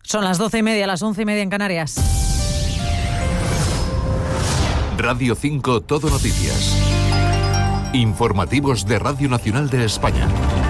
Son las 12:30, las 11:30 en Canarias. Radio 5 Todo Noticias. Informativos de Radio Nacional de España.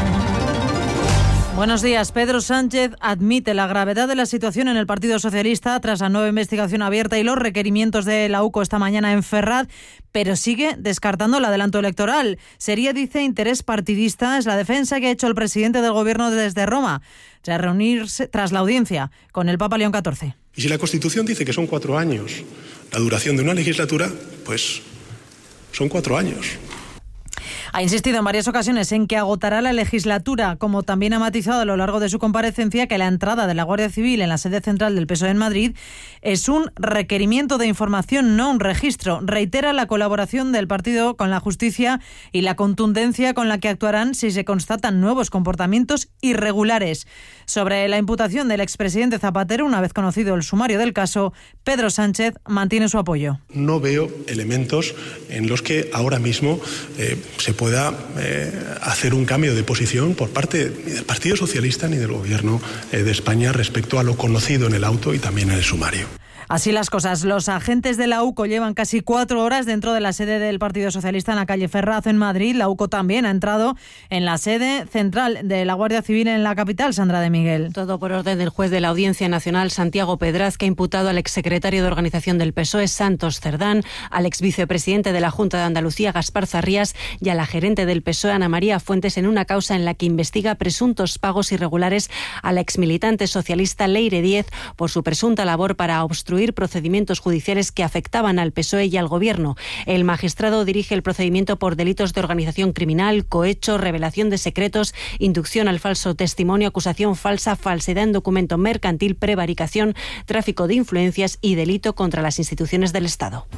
Buenos días. Pedro Sánchez admite la gravedad de la situación en el Partido Socialista tras la nueva investigación abierta y los requerimientos de la UCO esta mañana en Ferraz, pero sigue descartando el adelanto electoral. Sería, dice, interés partidista. Es la defensa que ha hecho el presidente del Gobierno desde Roma, tras reunirse tras la audiencia con el Papa León XIV. Y si la Constitución dice que son 4 años la duración de una legislatura, pues son 4 años. Ha insistido en varias ocasiones en que agotará la legislatura, como también ha matizado a lo largo de su comparecencia que la entrada de la Guardia Civil en la sede central del PSOE en Madrid es un requerimiento de información, no un registro. Reitera la colaboración del partido con la justicia y la contundencia con la que actuarán si se constatan nuevos comportamientos irregulares. Sobre la imputación del expresidente Zapatero, una vez conocido el sumario del caso, Pedro Sánchez mantiene su apoyo. No veo elementos en los que ahora mismo se pueda hacer un cambio de posición por parte ni del Partido Socialista ni del Gobierno de España respecto a lo conocido en el auto y también en el sumario. Así las cosas. Los agentes de la UCO llevan casi 4 horas dentro de la sede del Partido Socialista en la calle Ferraz, en Madrid. La UCO también ha entrado en la sede central de la Guardia Civil en la capital, Sandra de Miguel. Todo por orden del juez de la Audiencia Nacional, Santiago Pedraz, que ha imputado al exsecretario de Organización del PSOE, Santos Cerdán, al exvicepresidente de la Junta de Andalucía, Gaspar Zarrías, y a la gerente del PSOE, Ana María Fuentes, en una causa en la que investiga presuntos pagos irregulares a la exmilitante socialista Leire Díez por su presunta labor para obstruir procedimientos judiciales que afectaban al PSOE y al Gobierno. El magistrado dirige el procedimiento por delitos de organización criminal, cohecho, revelación de secretos, inducción al falso testimonio, acusación falsa, falsedad en documento mercantil, prevaricación, tráfico de influencias y delito contra las instituciones del Estado.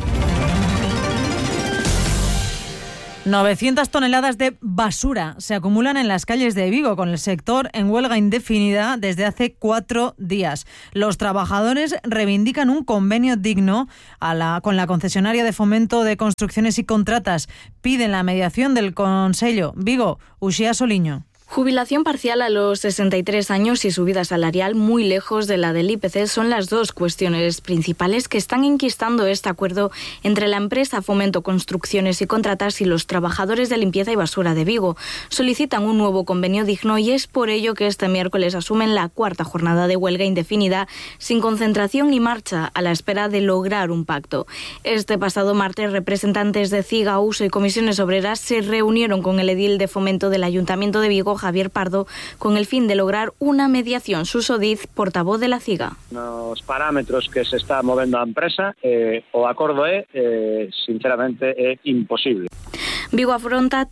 900 toneladas de basura se acumulan en las calles de Vigo, con el sector en huelga indefinida desde hace 4 días. Los trabajadores reivindican un convenio digno con la concesionaria de Fomento de Construcciones y Contratas. Piden la mediación del Consello. Vigo, Uxía Soliño. Jubilación parcial a los 63 años y subida salarial muy lejos de la del IPC son las dos cuestiones principales que están enquistando este acuerdo entre la empresa Fomento Construcciones y Contratas y los trabajadores de limpieza y basura de Vigo. Solicitan un nuevo convenio digno y es por ello que este miércoles asumen la 4ª jornada de huelga indefinida sin concentración ni marcha, a la espera de lograr un pacto. Este pasado martes, representantes de CIGA, USO y comisiones obreras se reunieron con el edil de Fomento del Ayuntamiento de Vigo, Javier Pardo, con el fin de lograr una mediación. Suso Diz, portavoz de la CIGA. Nos parámetros que se está movendo a empresa, o acordo sinceramente, é imposible. Vigo afronta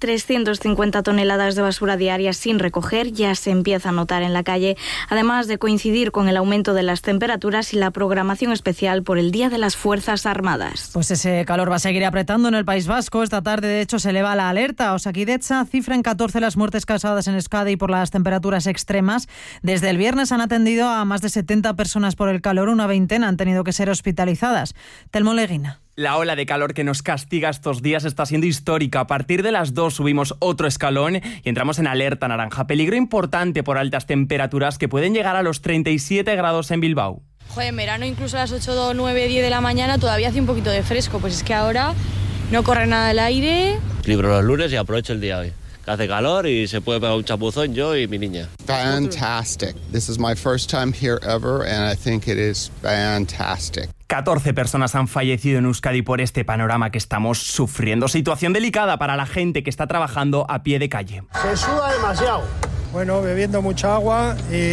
350 toneladas de basura diaria sin recoger, ya se empieza a notar en la calle, además de coincidir con el aumento de las temperaturas y la programación especial por el Día de las Fuerzas Armadas. Pues ese calor va a seguir apretando en el País Vasco. Esta tarde, de hecho, se eleva la alerta. Osakidetza cifra en 14 las muertes causadas en Euskadi por las temperaturas extremas. Desde el viernes han atendido a más de 70 personas por el calor, una veintena han tenido que ser hospitalizadas. Telmo Leguina. La ola de calor que nos castiga estos días está siendo histórica. A partir de las 2 subimos otro escalón y entramos en alerta naranja. Peligro importante por altas temperaturas que pueden llegar a los 37 grados en Bilbao. Joder, en verano incluso a las 8, 9, 10 de la mañana todavía hace un poquito de fresco. Pues es que ahora no corre nada el aire. Libro los lunes y aprovecho el día hoy. Hace calor y se puede pegar un chapuzón yo y mi niña. Fantastic. This is my first time here ever and I think it is fantastic. 14 personas han fallecido en Euskadi por este panorama que estamos sufriendo. Situación delicada para la gente que está trabajando a pie de calle. Se suda demasiado. Bueno, bebiendo mucha agua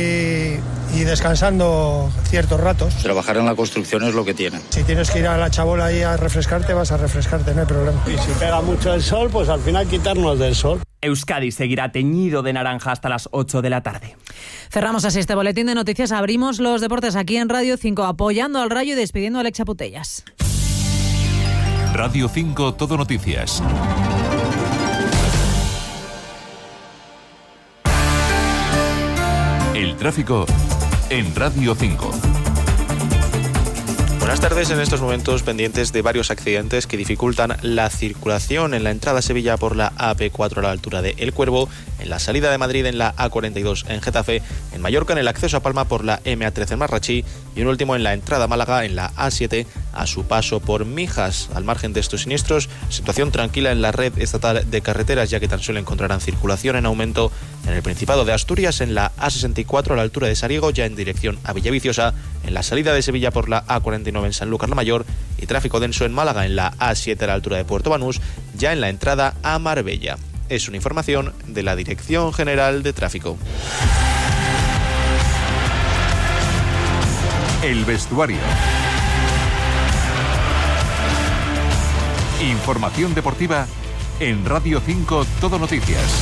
y descansando ciertos ratos. Trabajar en la construcción es lo que tiene. Si tienes que ir a la chabola ahí a refrescarte, vas a refrescarte, no hay problema. Y si pega mucho el sol, pues al final quitarnos del sol. Euskadi seguirá teñido de naranja hasta las 8 de la tarde. Cerramos así este boletín de noticias. Abrimos los deportes aquí en Radio 5, apoyando al Rayo y despidiendo a Alex Chaputellas. Radio 5 Todo Noticias. El tráfico en Radio 5. Buenas tardes. En estos momentos pendientes de varios accidentes que dificultan la circulación en la entrada a Sevilla por la AP4 a la altura de El Cuervo, en la salida de Madrid en la A42 en Getafe, en Mallorca en el acceso a Palma por la MA13 en Marrachí y un último en la entrada a Málaga en la A7 a su paso por Mijas. Al margen de estos siniestros, situación tranquila en la red estatal de carreteras, ya que tan solo encontrarán circulación en aumento en el Principado de Asturias en la A64 a la altura de Sariego, ya en dirección a Villaviciosa, en la salida de Sevilla por la A49 en Sanlúcar la Mayor y tráfico denso en Málaga en la A7 a la altura de Puerto Banús, ya en la entrada a Marbella. Es una información de la Dirección General de Tráfico. El vestuario. Información deportiva en Radio 5 Todo Noticias.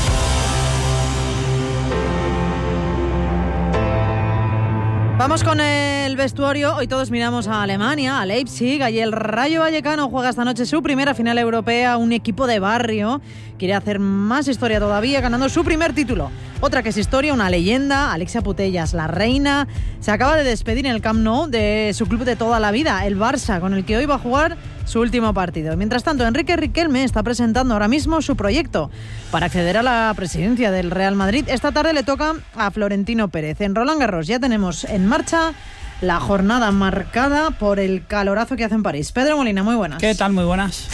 Vamos con el vestuario. Hoy todos miramos a Alemania, a Leipzig. Allí el Rayo Vallecano juega esta noche su primera final europea. Un equipo de barrio quiere hacer más historia todavía, ganando su primer título. Otra que es historia, una leyenda, Alexia Putellas, la reina, se acaba de despedir en el Camp Nou de su club de toda la vida, el Barça, con el que hoy va a jugar su último partido. Mientras tanto, Enrique Riquelme está presentando ahora mismo su proyecto para acceder a la presidencia del Real Madrid. Esta tarde le toca a Florentino Pérez. En Roland Garros ya tenemos en marcha la jornada marcada por el calorazo que hace en París. Pedro Molina, muy buenas. ¿Qué tal? Muy buenas.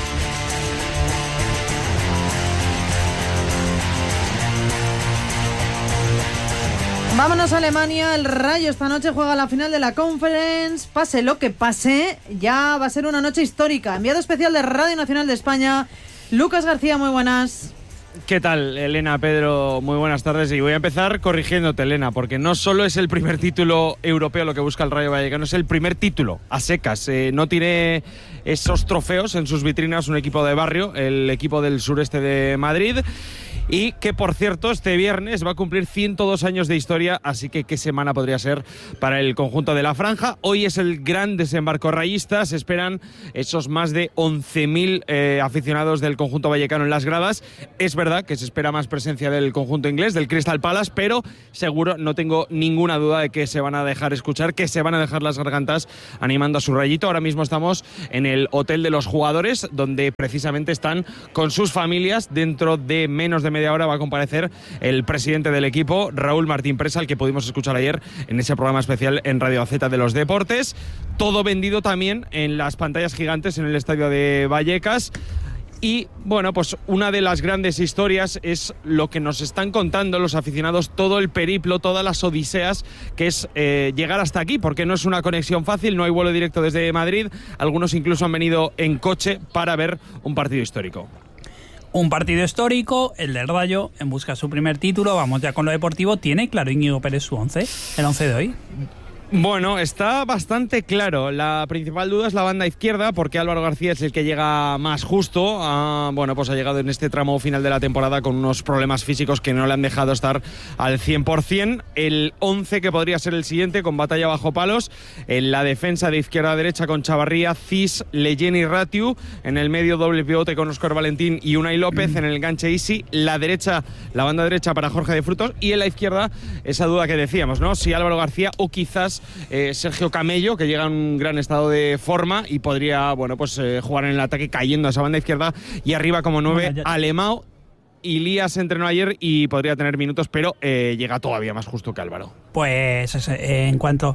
Vámonos a Alemania. El Rayo esta noche juega la final de la Conference. Pase lo que pase, ya va a ser una noche histórica. Enviado especial de Radio Nacional de España, Lucas García, muy buenas. ¿Qué tal, Elena, Pedro? Muy buenas tardes. Y voy a empezar corrigiéndote, Elena, porque no solo es el primer título europeo lo que busca el Rayo Vallecano, es el primer título a secas. No tiene esos trofeos en sus vitrinas un equipo de barrio, el equipo del sureste de Madrid. Y que, por cierto, este viernes va a cumplir 102 años de historia, así que qué semana podría ser para el conjunto de la franja. Hoy es el gran desembarco rayista, se esperan esos más de 11.000 aficionados del conjunto vallecano en las gradas. Es verdad que se espera más presencia del conjunto inglés, del Crystal Palace, pero seguro, no tengo ninguna duda de que se van a dejar escuchar, que se van a dejar las gargantas animando a su Rayito. Ahora mismo estamos en el hotel de los jugadores, donde precisamente están con sus familias. Dentro de menos de media hora va a comparecer el presidente del equipo, Raúl Martín Presa, al que pudimos escuchar ayer en ese programa especial en Radio AZ de los deportes. Todo vendido también en las pantallas gigantes en el estadio de Vallecas. Y bueno, pues una de las grandes historias es lo que nos están contando los aficionados, todo el periplo, todas las odiseas, que es llegar hasta aquí, porque no es una conexión fácil, no hay vuelo directo desde Madrid. Algunos incluso han venido en coche para ver un partido histórico. Un partido histórico, el del Rayo, en busca de su primer título. Vamos ya con lo deportivo. ¿Tiene claro Íñigo Pérez su 11? El 11 de hoy. Bueno, está bastante claro. La principal duda es la banda izquierda, porque Álvaro García es el que llega más justo. Bueno, pues ha llegado en este tramo final de la temporada con unos problemas físicos que no le han dejado estar al 100%. El 11 que podría ser el siguiente, con batalla bajo palos. En la defensa de izquierda a derecha con Chavarría, Cis, Leyen y Ratiu. En el medio doble pivote con Óscar Valentín y Unai López. En el enganche Isi. La banda derecha para Jorge de Frutos. Y en la izquierda, esa duda que decíamos, ¿no? Si Álvaro García o quizás Sergio Camello, que llega en un gran estado de forma y podría, bueno, pues jugar en el ataque cayendo a esa banda izquierda. Y arriba como 9, Alemão. Ilías entrenó ayer y podría tener minutos, pero llega todavía más justo que Álvaro. Pues en cuanto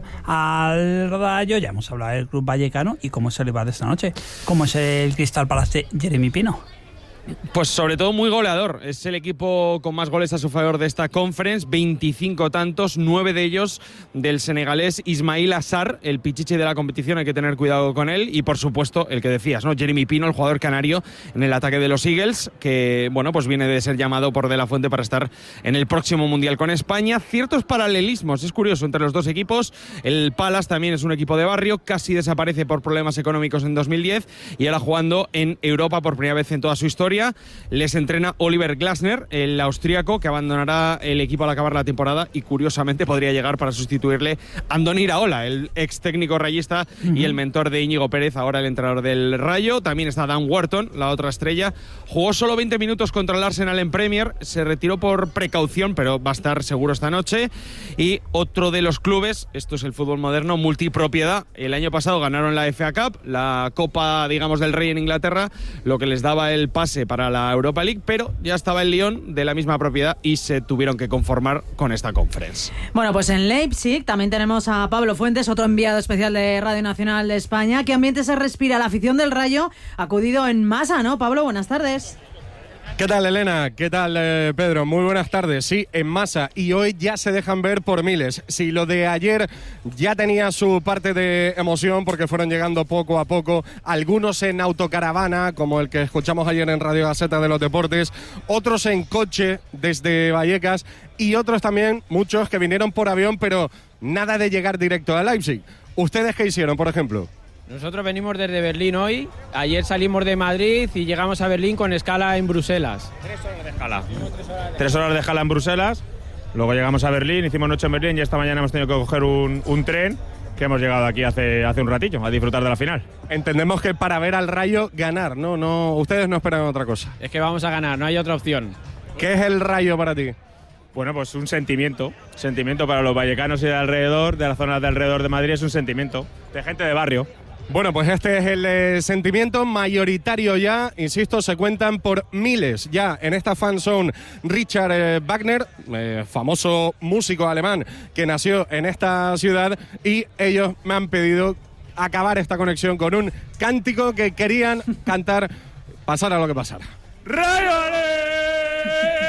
al Rayo, ya hemos hablado del club vallecano y cómo se le va de esta noche. ¿Cómo es el Crystal Palace de Jeremy Pino? Pues sobre todo muy goleador. Es el equipo con más goles a su favor de esta Conference, 25 tantos, 9 de ellos del senegalés Ismail Assar, el pichiche de la competición, hay que tener cuidado con él. Y por supuesto, el que decías, ¿no? Jeremy Pino, el jugador canario en el ataque de los Eagles, que bueno, pues viene de ser llamado por De La Fuente para estar en el próximo Mundial con España. Ciertos paralelismos, es curioso, entre los dos equipos. El Palace también es un equipo de barrio, casi desaparece por problemas económicos en 2010 y ahora jugando en Europa por primera vez en toda su historia. victoria. Les entrena Oliver Glasner, el austríaco, que abandonará el equipo al acabar la temporada y curiosamente podría llegar para sustituirle a Andoni Iraola, el ex técnico rayista y el mentor de Íñigo Pérez, ahora el entrenador del Rayo. También está Dan Wharton, la otra estrella. Jugó solo 20 minutos contra el Arsenal en Premier, se retiró por precaución, pero va a estar seguro esta noche. Y otro de los clubes, esto es el fútbol moderno, multipropiedad. El año pasado ganaron la FA Cup, la Copa, digamos, del Rey en Inglaterra, lo que les daba el pase para la Europa League, pero ya estaba el Lyon de la misma propiedad y se tuvieron que conformar con esta conference. Bueno, pues en Leipzig también tenemos a Pablo Fuentes, otro enviado especial de Radio Nacional de España. ¿Qué ambiente se respira? La afición del Rayo ha acudido en masa, ¿no, Pablo? Buenas tardes. ¿Qué tal, Elena? ¿Qué tal, Pedro? Muy buenas tardes. Sí, en masa, y hoy ya se dejan ver por miles. Si lo de ayer ya tenía su parte de emoción porque fueron llegando poco a poco, algunos en autocaravana, como el que escuchamos ayer en Radio Gaceta de los Deportes, otros en coche desde Vallecas y otros también, muchos que vinieron por avión, pero nada de llegar directo a Leipzig. ¿Ustedes qué hicieron, por ejemplo? Nosotros venimos desde Berlín hoy, ayer salimos de Madrid y llegamos a Berlín con escala en Bruselas. 3 horas de escala. 3 horas de escala en Bruselas, luego llegamos a Berlín, hicimos noche en Berlín y esta mañana hemos tenido que coger un tren que hemos llegado aquí hace un ratillo a disfrutar de la final. Entendemos que para ver al Rayo ganar, no, ustedes no esperan otra cosa. Es que vamos a ganar, no hay otra opción. ¿Qué es el Rayo para ti? Bueno, pues un sentimiento para los vallecanos y de alrededor, de las zonas de alrededor de Madrid, es un sentimiento de gente de barrio. Bueno, pues este es el sentimiento mayoritario ya, insisto, se cuentan por miles ya en esta fan zone. Richard Wagner, famoso músico alemán que nació en esta ciudad, y ellos me han pedido acabar esta conexión con un cántico que querían cantar pasara lo que pasara. ¡Rayo!